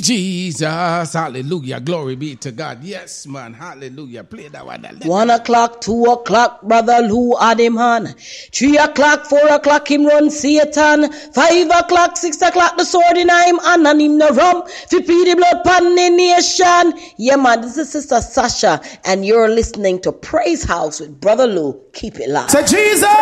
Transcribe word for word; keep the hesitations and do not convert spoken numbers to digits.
Jesus, hallelujah, glory be to God. Yes, man, hallelujah. Play that one. That one o'clock, two o'clock, brother Lou had him on. Three o'clock, four o'clock, him run Satan. Five o'clock, six o'clock, the sword in him and and him the rum. Fi pee the blood pan the nation. Yeah, man, this is Sister Sasha, and you're listening to Praise House with Brother Lou. Keep it live. Say Jesus.